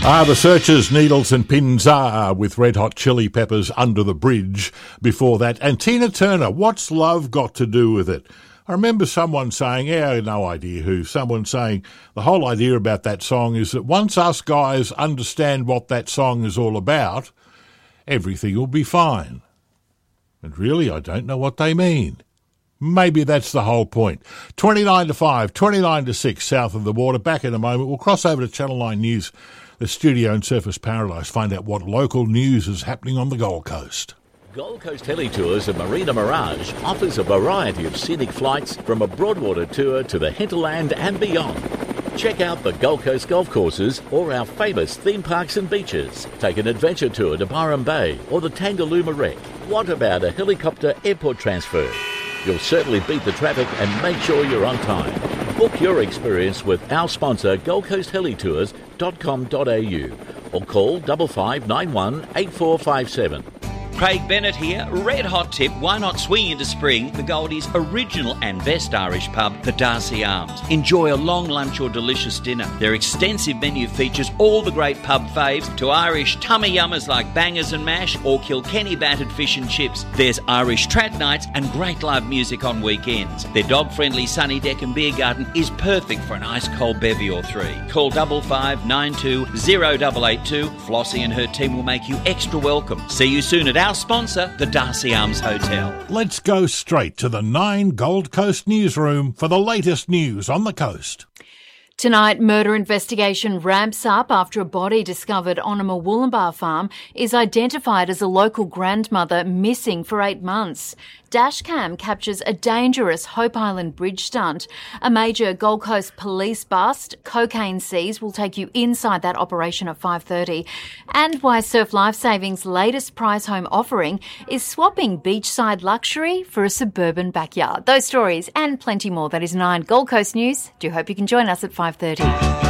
The Searchers, Needles and Pins are with Red Hot Chili Peppers, Under the Bridge before that. And Tina Turner, What's Love Got to Do with It? I remember someone saying, I had no idea who, someone saying the whole idea about that song is that once us guys understand what that song is all about, everything will be fine. And really, I don't know what they mean. Maybe that's the whole point. 29 to 5, 29 to 6 south of the water. Back in a moment. We'll cross over to Channel 9 News, the studio in Surfers Paradise, find out what local news is happening on the Gold Coast. Gold Coast Heli Tours and Marina Mirage offers a variety of scenic flights from a Broadwater tour to the hinterland and beyond. Check out the Gold Coast golf courses or our famous theme parks and beaches. Take an adventure tour to Byron Bay or the Tangalooma Wreck. What about a helicopter airport transfer? You'll certainly beat the traffic and make sure you're on time. Book your experience with our sponsor, goldcoasthelitours.com.au or call 5591 8457. Craig Bennett here. Red hot tip, why not swing into spring? The Goldies' original and best Irish pub, the Darcy Arms. Enjoy a long lunch or delicious dinner. Their extensive menu features all the great pub faves to Irish tummy yummers like bangers and mash or Kilkenny battered fish and chips. There's Irish trad nights and great live music on weekends. Their dog-friendly sunny deck and beer garden is perfect for an ice cold bevy or three. Call 5592 0882. Flossie and her team will make you extra welcome. See you soon at our sponsor, the Darcy Arms Hotel. Let's go straight to the 9 Gold Coast newsroom for the latest news on the coast. Tonight, murder investigation ramps up after a body discovered on a Murwillumbah farm is identified as a local grandmother missing for 8 months. Dashcam captures a dangerous Hope Island bridge stunt. A major Gold Coast police bust, cocaine seized, will take you inside that operation at 5:30. And why Surf Lifesaving's latest prize home offering is swapping beachside luxury for a suburban backyard. Those stories and plenty more. That is 9 Gold Coast News. Do hope you can join us at 5:30.